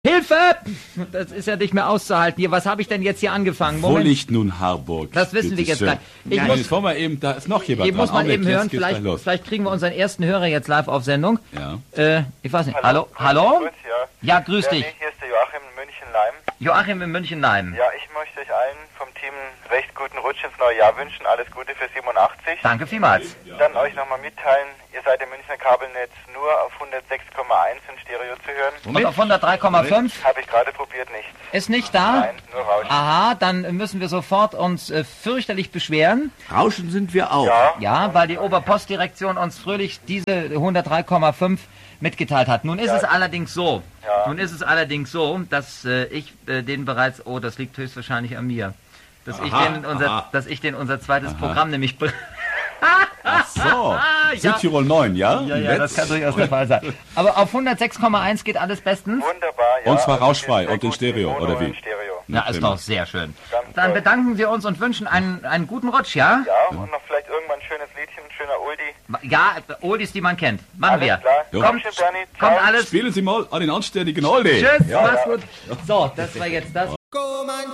Hilfe! Das ist ja nicht mehr auszuhalten. Hier, was habe ich denn jetzt hier angefangen? Wo liegt nun Harburg? Das wissen wir jetzt schön. gleich. Jetzt wollen wir eben, da ist noch jemand Hier dran. muss man eben hören, Jetzt geht's gleich los. vielleicht kriegen wir unseren ersten Hörer jetzt live auf Sendung. Ja. Ich weiß nicht. Hallo? Hallo? Grüß, Ja, grüß dich. Nee, hier ist der Joachim in München-Leim. Joachim in München-Leim. Ja, ich möchte euch allen vom Team einen recht guten Rutsch ins neue Jahr wünschen. Alles Gute für 87. Danke vielmals. Dann euch nochmal mitteilen, ihr seid im Münchner Kabelnetz nur auf 106,1 in Stereo zu hören. Und auf 103,5 Habe ich gerade probiert, nicht. ist nicht da? Nein, nur Rauschen. Aha, dann müssen wir sofort uns fürchterlich beschweren. Rauschen sind wir auch. Ja, Ja, weil die Oberpostdirektion uns fröhlich diese 103,5 mitgeteilt hat. Nun ist es allerdings so, dass ich den bereits, das liegt höchstwahrscheinlich an mir, dass ich den unser zweites Programm nämlich Ach so. ja. Südtirol 9, ja? Ja, das kann durchaus der Fall sein. Aber auf 106,1 geht alles bestens. wunderbar. Ja, Und zwar also rauschfrei sehr und in gut Stereo, Mono oder wie? in Stereo. Ja, ist doch sehr schön. Ganz Dann toll. bedanken wir uns und wünschen einen guten Rutsch, ja? Ja, und noch vielleicht irgendwann ein schönes Liedchen, ein schöner Oldie. Ja, Oldies, die man kennt. Machen Alles wir. klar. Jo. Komm schön, Bernie. Kommt Ciao. alles. Spielen Sie mal an den anständigen Oldie. Tschüss, mach's gut. So, das war jetzt das.